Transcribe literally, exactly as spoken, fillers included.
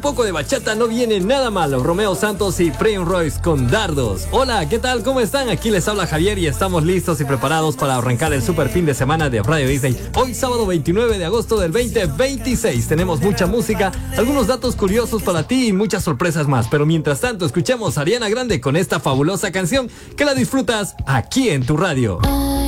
poco de bachata no viene nada malo. Romeo Santos y Prince Royce con Dardos. Hola, ¿qué tal? ¿Cómo están? Aquí les habla Javier y estamos listos y preparados para arrancar el super fin de semana de Radio Disney. Hoy sábado veintinueve de agosto del veinte veintiséis. Tenemos mucha música, algunos datos curiosos para ti y muchas sorpresas más. Pero mientras tanto, escuchemos a Ariana Grande con esta fabulosa canción que la disfrutas aquí en tu radio.